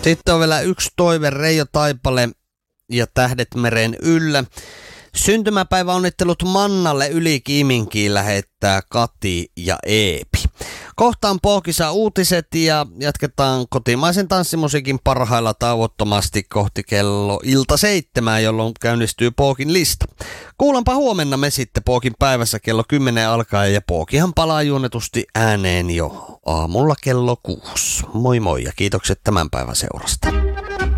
Sitten on vielä yksi toive, Reijo Taipale ja Tähdet meren yllä. Syntymäpäiväonnittelut Mannalle Yli-Kiiminkiin lähettää Kati ja Eepi. Kohtaan Pohkisa uutiset ja jatketaan kotimaisen tanssimusiikin parhailla tauottomasti kohti kello ilta 7, jolloin käynnistyy Pookin lista. Kuulempa huomenna me sitten Pookin päivässä kello 10 alkaen ja Pookihan palaa juonetusti ääneen jo aamulla kello 6. Moi moi ja kiitokset tämän päivän seurasta.